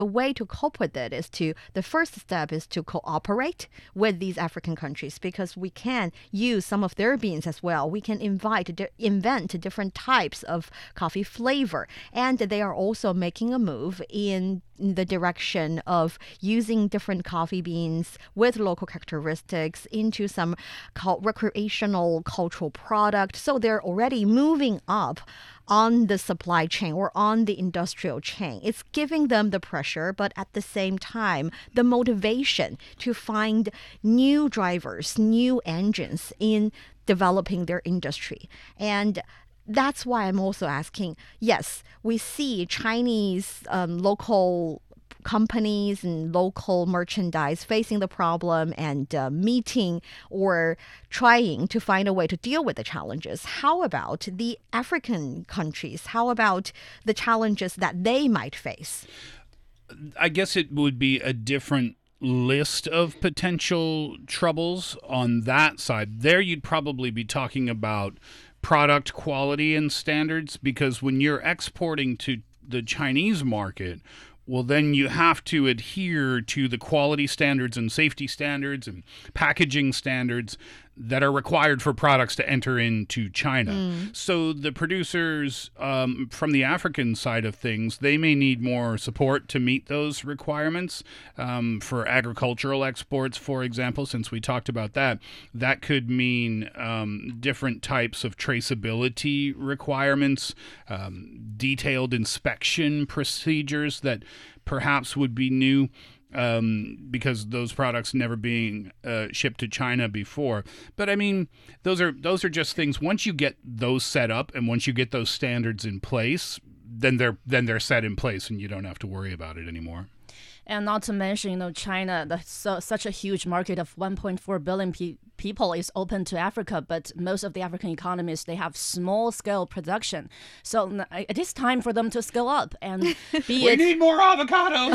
a way to cope with it is the first step is to cooperate with these African countries, because we can use some of their beans as well. We can invent different types of coffee flavor. And they are also making a move in the direction of using different coffee beans with local characteristics into some recreational cultural product. So they're already moving up on the supply chain or on the industrial chain. It's giving them the pressure, but at the same time, the motivation to find new drivers, new engines in developing their industry. And that's why I'm also asking, yes, we see Chinese local companies and local merchandise facing the problem and meeting or trying to find a way to deal with the challenges. How about the African countries? How about the challenges that they might face? I guess it would be a different list of potential troubles on that side. There you'd probably be talking about product quality and standards, because when you're exporting to the Chinese market, well, then you have to adhere to the quality standards and safety standards and packaging standards that are required for products to enter into China. So the producers from the African side of things, they may need more support to meet those requirements for agricultural exports, for example, since we talked about that. That could mean different types of traceability requirements, detailed inspection procedures that perhaps would be new, because those products never being shipped to China before. But I mean, those are just things. Once you get those set up and once you get those standards in place, then they're set in place and you don't have to worry about it anymore. And not to mention, China, such a huge market of 1.4 billion people is open to Africa, but most of the African economies, they have small-scale production. So it is time for them to scale up and be We need more avocados!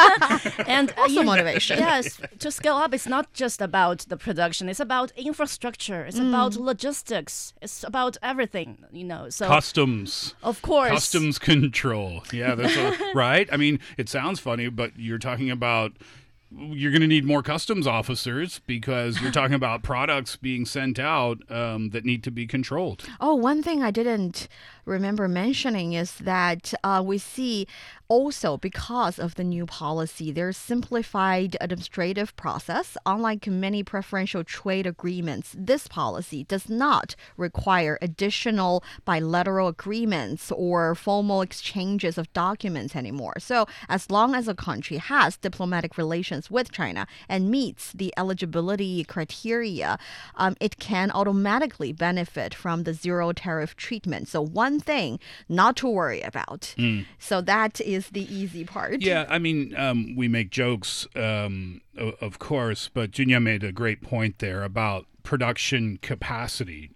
and Also motivation. Yes, to scale up, it's not just about the production. It's about infrastructure. It's about logistics. It's about everything, So Customs. Of course. Customs control. Yeah, that's right. I mean, it sounds funny, but you're talking about you're going to need more customs officers because you're talking about products being sent out that need to be controlled. Oh, one thing I didn't remember mentioning is that we see also, because of the new policy, there's simplified administrative process. Unlike many preferential trade agreements, this policy does not require additional bilateral agreements or formal exchanges of documents anymore. So as long as a country has diplomatic relations with China and meets the eligibility criteria, it can automatically benefit from the zero tariff treatment. So one thing not to worry about. So that is the easy part. Yeah, I mean, we make jokes, of course, but Junya made a great point there about production capacity.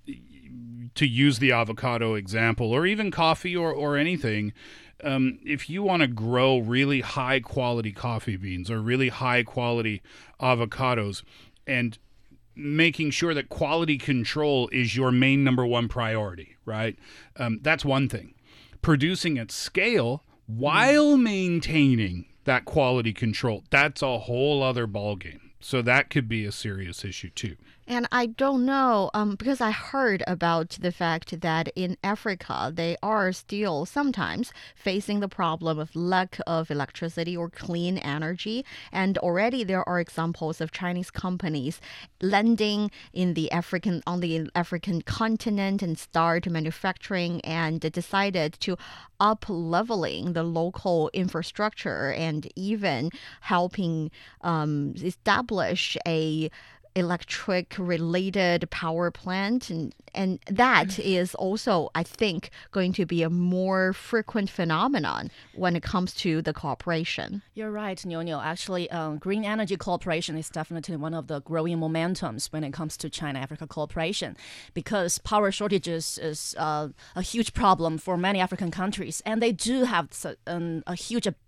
To use the avocado example, or even coffee or anything, if you want to grow really high quality coffee beans or really high quality avocados, and making sure that quality control is your main number one priority, right? That's one thing. Producing at scale while maintaining that quality control, that's a whole other ballgame. So that could be a serious issue too. And I don't know, because I heard about the fact that in Africa, they are still sometimes facing the problem of lack of electricity or clean energy. And already there are examples of Chinese companies landing on the African continent and start manufacturing and decided to up-leveling the local infrastructure and even helping establish a electric related power plant, and that is also, I think, going to be a more frequent phenomenon when it comes to the cooperation. You're right, Nyo. Actually, green energy cooperation is definitely one of the growing momentums when it comes to China-Africa cooperation, because power shortages is a huge problem for many African countries, and they do have a huge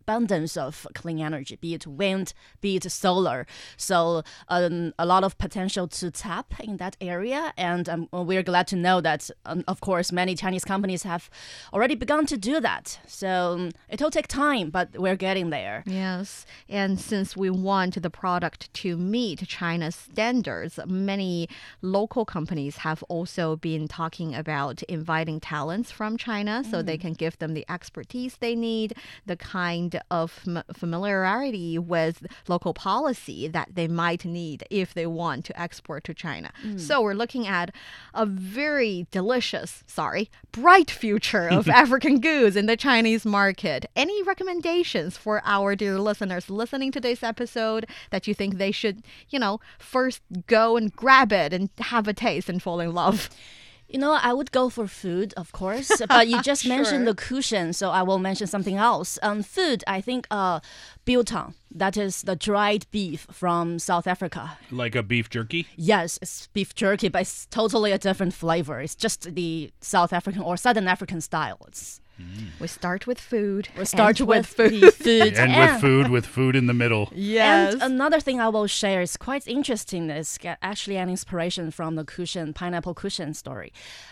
abundance of clean energy, be it wind, be it solar. So a lot of potential to tap in that area. And we're glad to know that, of course, many Chinese companies have already begun to do that. So it'll take time, but we're getting there. Yes. And since we want the product to meet China's standards, many local companies have also been talking about inviting talents from China so they can give them the expertise they need, the kind of familiarity with local policy that they might need if they want to export to China. So we're looking at a very bright future of African goods in the Chinese market. Any recommendations for our dear listeners listening to this episode that you think they should, first go and grab it and have a taste and fall in love? I would go for food, of course, but you just mentioned the cushion, so I will mention something else. Food, I think biltong, that is the dried beef from South Africa. Like a beef jerky? Yes, it's beef jerky, but it's totally a different flavor. It's just the South African or Southern African style. We start with food. We start with food. with food in the middle. Yes. And another thing I will share is quite interesting. Is actually an inspiration from the pineapple cushion story.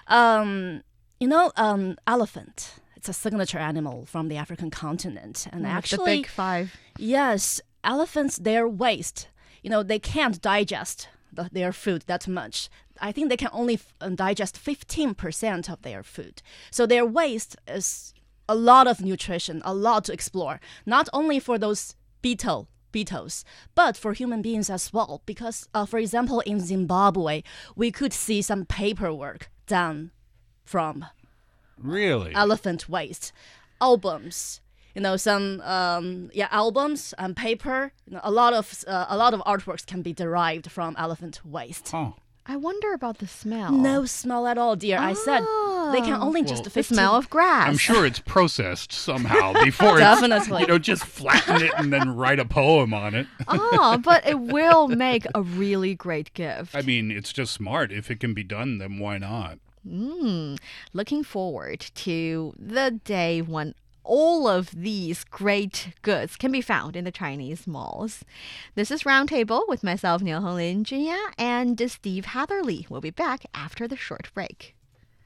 Elephant. It's a signature animal from the African continent, and actually the big five. Yes, elephants, their waste. They can't digest their food that much. I think they can only digest 15% of their food. So their waste is a lot of nutrition, a lot to explore, not only for those beetles, but for human beings as well. Because, for example, in Zimbabwe, we could see some paperwork done from elephant waste. Albums. Some albums and paper. A lot of artworks can be derived from elephant waste. Oh. I wonder about the smell. No smell at all, dear. I said they can only just the smell of grass. I'm sure it's processed somehow before Definitely. it's, just flatten it and then write a poem on it. But it will make a really great gift. I mean, it's just smart. If it can be done, then why not? Looking forward to the day when all of these great goods can be found in the Chinese malls. This is Roundtable with myself, Niu Honglin, Junya, and Steve Hatherley. We'll be back after the short break.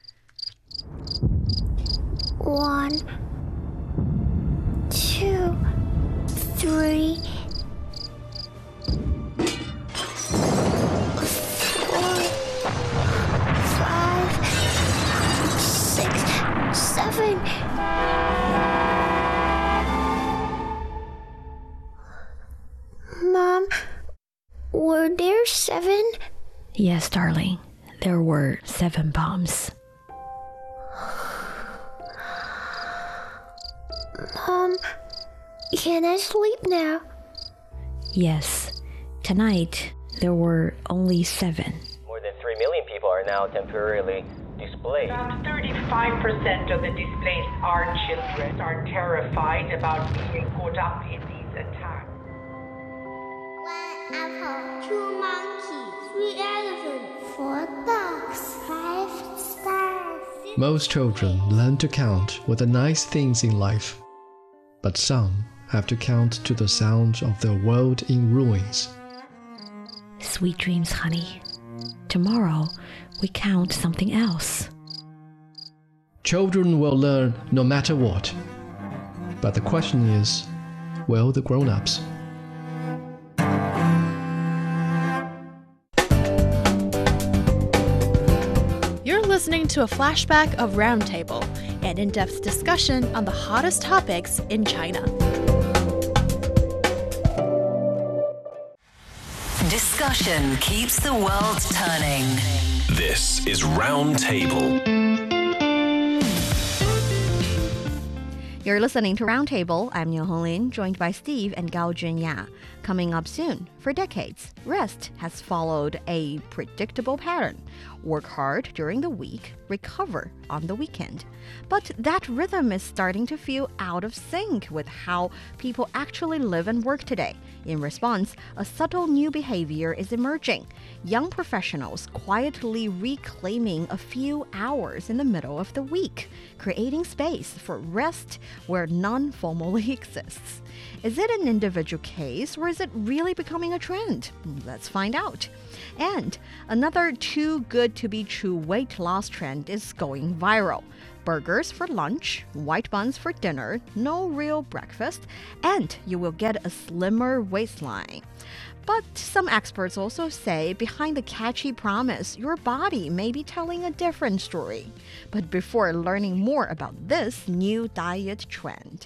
1, 2, 3, 4, 5, 6, 7. Mom, were there 7? Yes, darling. There were 7 bombs. Mom, can I sleep now? Yes. Tonight, there were only 7. More than 3 million people are now temporarily displaced. About 35% of the displaced are children, are terrified about being caught up in these attacks. 1 apple, 2 monkeys, 3 elephants, 4 dogs, 5 stars. Most children learn to count with the nice things in life, but some have to count to the sound of their world in ruins. Sweet dreams, honey. Tomorrow, we count something else. Children will learn no matter what. But the question is, will the grown-ups? You're listening to a flashback of Roundtable, an in-depth discussion on the hottest topics in China. Discussion keeps the world turning. This is Roundtable. You're listening to Roundtable. I'm Niu Honglin, joined by Steve and Gao Junya. Coming up soon, for decades, rest has followed a predictable pattern. Work hard during the week, recover on the weekend. But that rhythm is starting to feel out of sync with how people actually live and work today. In response, a subtle new behavior is emerging. Young professionals quietly reclaiming a few hours in the middle of the week, creating space for rest where none formally exists. Is it an individual case or is it really becoming a trend? Let's find out. And another too good to be true weight loss trend is going viral. Burgers for lunch, white buns for dinner, no real breakfast, and you will get a slimmer waistline. But some experts also say behind the catchy promise, your body may be telling a different story. But before learning more about this new diet trend,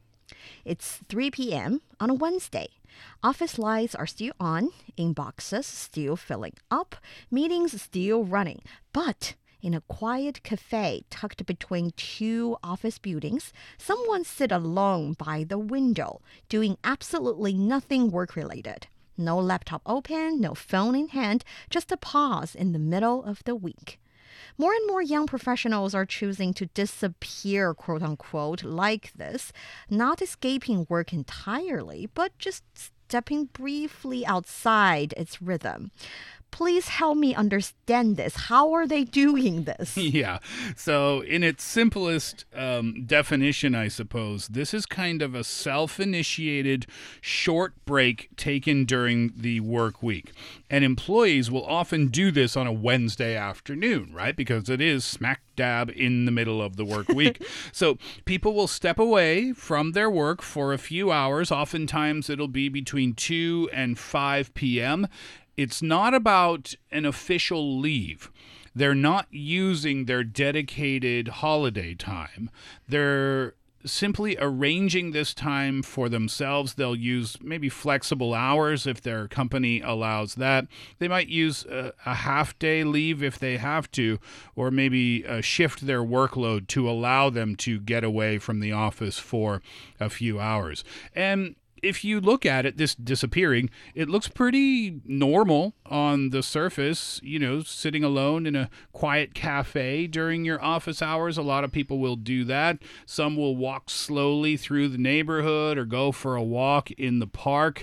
it's 3 p.m. on a Wednesday. Office lights are still on, inboxes still filling up, meetings still running. But in a quiet cafe tucked between two office buildings, someone sits alone by the window, doing absolutely nothing work-related. No laptop open, no phone in hand, just a pause in the middle of the week. More and more young professionals are choosing to disappear, quote unquote, like this, not escaping work entirely, but just stepping briefly outside its rhythm. Please help me understand this. How are they doing this? Yeah. So in its simplest definition, I suppose, this is kind of a self-initiated short break taken during the work week. And employees will often do this on a Wednesday afternoon, right? Because it is smack dab in the middle of the work week. So people will step away from their work for a few hours. Oftentimes it'll be between 2 and 5 p.m. It's not about an official leave. They're not using their dedicated holiday time. They're simply arranging this time for themselves. They'll use maybe flexible hours if their company allows that. They might use a half-day leave if they have to, or maybe shift their workload to allow them to get away from the office for a few hours. And if you look at it, this disappearing, it looks pretty normal on the surface, you know, sitting alone in a quiet cafe during your office hours. A lot of people will do that. Some will walk slowly through the neighborhood or go for a walk in the park.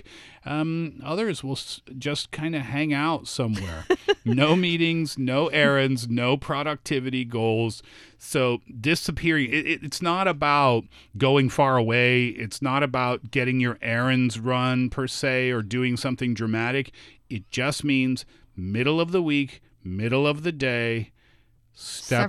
Others will just kind of hang out somewhere. No meetings, no errands, no productivity goals. So disappearing, it's not about going far away. It's not about getting your errands run per se or doing something dramatic. It just means middle of the week, middle of the day, step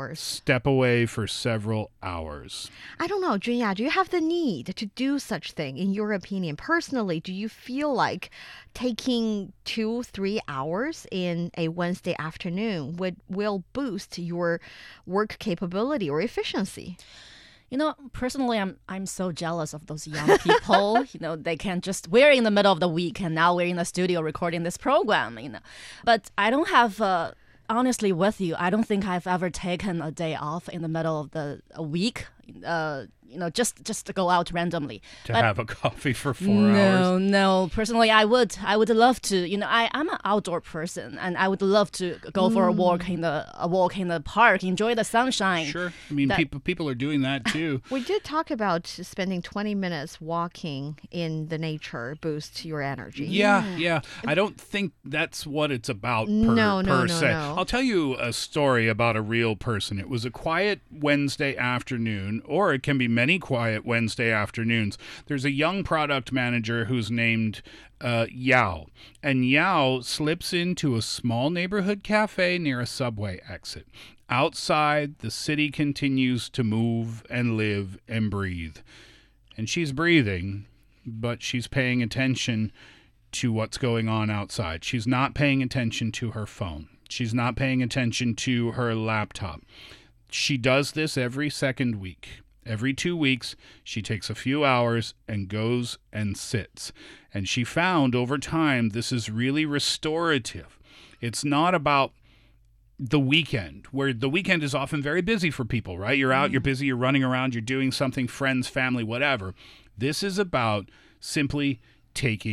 away for several hours. I don't know, Junya, do you have the need to do such thing in your opinion? Personally, do you feel like taking 2-3 hours in a Wednesday afternoon will boost your work capability or efficiency? You know, personally, I'm so jealous of those young people. You know, they can just, we're in the middle of the week and now we're in the studio recording this program, you know. But I don't have, honestly with you, I don't think I've ever taken a day off in the middle of the week. You know, just to go out randomly. To have a coffee for 4 hours? No. Personally, I would love to. You know, I'm an outdoor person, and I would love to go for a walk in the park, enjoy the sunshine. Sure. I mean, people are doing that too. We did talk about spending 20 minutes walking in the nature boost your energy. Yeah. I don't think that's what it's about per se. No. I'll tell you a story about a real person. It was a quiet Wednesday afternoon, or it can be many quiet Wednesday afternoons. There's a young product manager who's named Yao. And Yao slips into a small neighborhood cafe near a subway exit. Outside, the city continues to move and live and breathe. And she's breathing, but she's paying attention to what's going on outside. She's not paying attention to her phone. She's not paying attention to her laptop. She does this every second week. Every 2 weeks, she takes a few hours and goes and sits. And she found over time this is really restorative. It's not about the weekend, where the weekend is often very busy for people, right? You're out, you're busy, you're running around, you're doing something, friends, family, whatever. This is about simply taking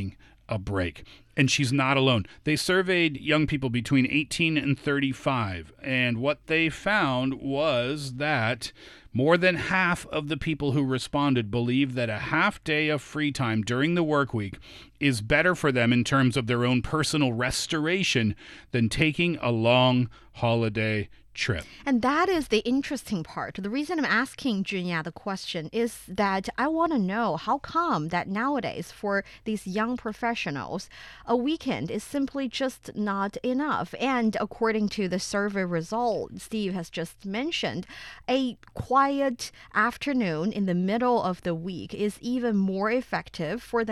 a break. And she's not alone. They surveyed young people between 18 and 35, and what they found was that more than half of the people who responded believe that a half day of free time during the work week is better for them in terms of their own personal restoration than taking a long holiday trip. And that is the interesting part. The reason I'm asking Junya the question is that I want to know how come that nowadays for these young professionals, a weekend is simply just not enough. And according to the survey result Steve has just mentioned, a quiet afternoon in the middle of the week is even more effective for them